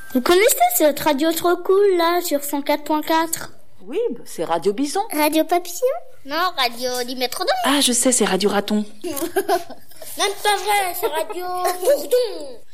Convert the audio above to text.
Vous connaissez cette radio trop cool là sur 104.4? Oui, c'est Radio Bison. Radio Papillon? Non, Radio Dimétrodon. Ah, je sais, c'est Radio Raton. Même pas vrai, c'est Radio Bourdon.